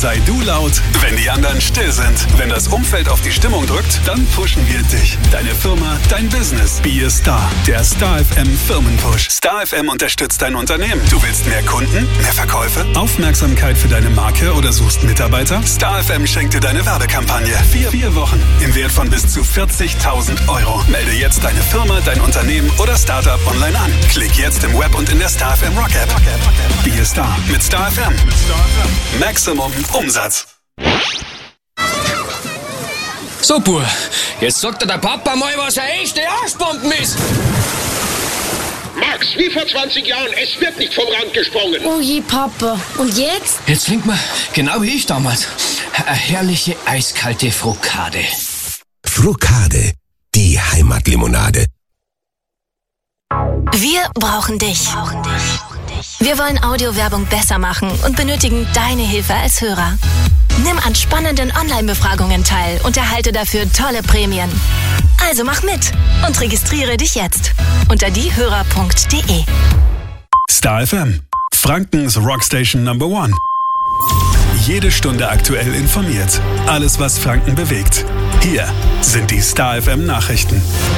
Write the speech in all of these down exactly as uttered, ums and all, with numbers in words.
Sei du laut, wenn die anderen still sind. Wenn das Umfeld auf die Stimmung drückt, dann pushen wir dich. Deine Firma, dein Business. Be a Star. Der Star F M Firmenpush. Star F M unterstützt dein Unternehmen. Du willst mehr Kunden, mehr Verkäufe, Aufmerksamkeit für deine Marke oder suchst Mitarbeiter? Star F M schenkt dir deine Werbekampagne. Vier, vier Wochen im Wert von bis zu vierzigtausend Euro. Melde jetzt deine Firma, dein Unternehmen oder Startup online an. Klick jetzt im Web und in der Star F M Rock App. Be a Star mit Star F M. Maximum Umsatz. So, Bub, jetzt sagt dir der Papa mal, was eine echte Arschbomben ist. Max, wie vor zwanzig Jahren, es wird nicht vom Rand gesprungen. Oh je, Papa. Und jetzt? Jetzt trinkt man, genau wie ich damals, eine herrliche eiskalte Frokade. Frokade, die Heimatlimonade. Wir brauchen dich. Wir wollen Audiowerbung besser machen und benötigen deine Hilfe als Hörer. Nimm an spannenden Online-Befragungen teil und erhalte dafür tolle Prämien. Also mach mit und registriere dich jetzt unter diehörer punkt de. Star F M, Frankens Rockstation Number One. Jede Stunde aktuell informiert. Alles, was Franken bewegt. Hier sind die Star F M Nachrichten.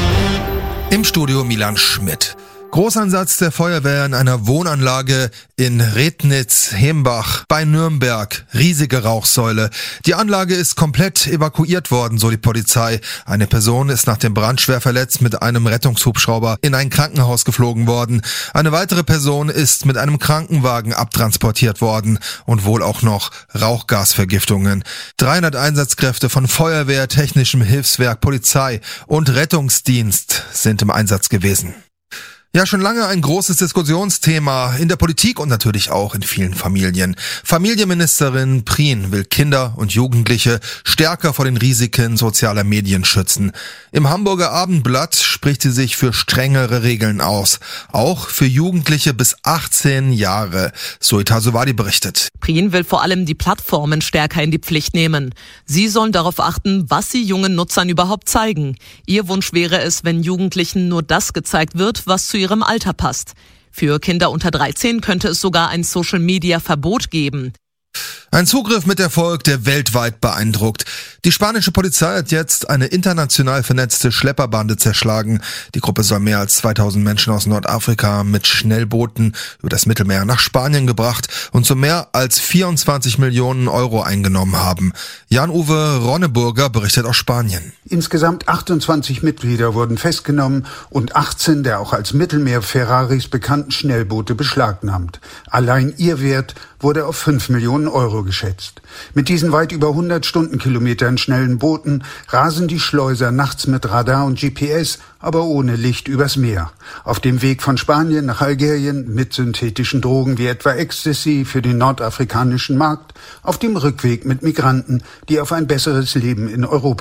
Im Studio Milan Schmidt. Großeinsatz der Feuerwehr in einer Wohnanlage in Rednitz-Hembach bei Nürnberg. Riesige Rauchsäule. Die Anlage ist komplett evakuiert worden, so die Polizei. Eine Person ist nach dem Brand schwer verletzt mit einem Rettungshubschrauber in ein Krankenhaus geflogen worden. Eine weitere Person ist mit einem Krankenwagen abtransportiert worden und wohl auch noch Rauchgasvergiftungen. dreihundert Einsatzkräfte von Feuerwehr, Technischem Hilfswerk, Polizei und Rettungsdienst sind im Einsatz gewesen. Ja, schon lange ein großes Diskussionsthema in der Politik und natürlich auch in vielen Familien. Familienministerin Prien will Kinder und Jugendliche stärker vor den Risiken sozialer Medien schützen. Im Hamburger Abendblatt spricht sie sich für strengere Regeln aus. Auch für Jugendliche bis achtzehn Jahre. Zoe Tasovadi berichtet. Prien will vor allem die Plattformen stärker in die Pflicht nehmen. Sie sollen darauf achten, was sie jungen Nutzern überhaupt zeigen. Ihr Wunsch wäre es, wenn Jugendlichen nur das gezeigt wird, was zu ihrem Alter passt. Für Kinder unter dreizehn könnte es sogar ein Social-Media-Verbot geben. Ein Zugriff mit Erfolg, der weltweit beeindruckt. Die spanische Polizei hat jetzt eine international vernetzte Schlepperbande zerschlagen. Die Gruppe soll mehr als zweitausend Menschen aus Nordafrika mit Schnellbooten über das Mittelmeer nach Spanien gebracht und so mehr als vierundzwanzig Millionen Euro eingenommen haben. Jan-Uwe Ronneburger berichtet aus Spanien. Insgesamt achtundzwanzig Mitglieder wurden festgenommen und achtzehn der auch als Mittelmeer-Ferraris bekannten Schnellboote beschlagnahmt. Allein ihr Wert wurde auf fünf Millionen Euro geschätzt. Mit diesen weit über hundert Stundenkilometern schnellen Booten rasen die Schleuser nachts mit Radar und G P S, aber ohne Licht übers Meer. Auf dem Weg von Spanien nach Algerien mit synthetischen Drogen wie etwa Ecstasy für den nordafrikanischen Markt, auf dem Rückweg mit Migranten, die auf ein besseres Leben in Europa